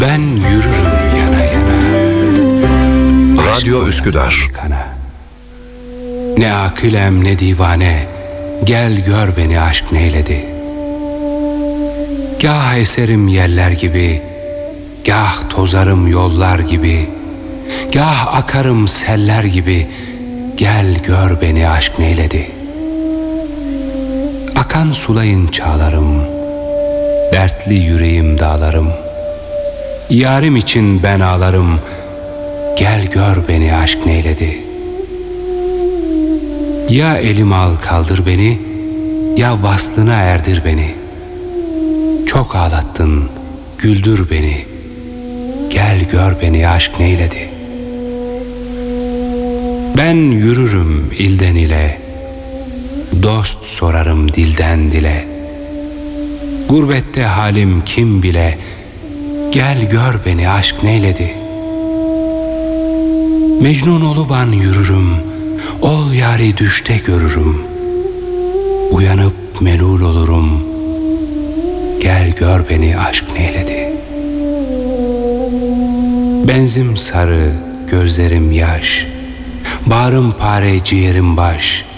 Ben yürürüm yana yana. Radyo Üsküdar. Kana. Ne akılem ne divane, gel gör beni aşk neyledi. Gah eserim yeller gibi, gah tozarım yollar gibi, gah akarım seller gibi, gel gör beni aşk neyledi. Akan sulayın çağlarım, dertli yüreğim dağlarım. Yarim için ben ağlarım, gel gör beni aşk neyledi. Ya elim al kaldır beni, ya vaslına erdir beni. Çok ağlattın, güldür beni, gel gör beni aşk neyledi. Ben yürürüm ilden ile, dost sorarım dilden dile. Gurbette halim kim bile, gel gör beni aşk neyledi. Mecnun oluban yürürüm, ol yari düşte görürüm. Uyanıp melul olurum, gel gör beni aşk neyledi. Benzim sarı, gözlerim yaş, bağrım pare, ciğerim baş.